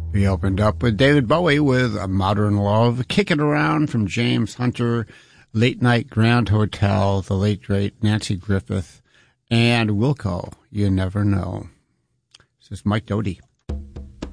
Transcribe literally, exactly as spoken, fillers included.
We opened up with David Bowie with A Modern Love, Kick It Around from James Hunter, Late Night Grand Hotel, the late great Nancy Griffith, and Wilco, You Never Know. This is Mike Doty.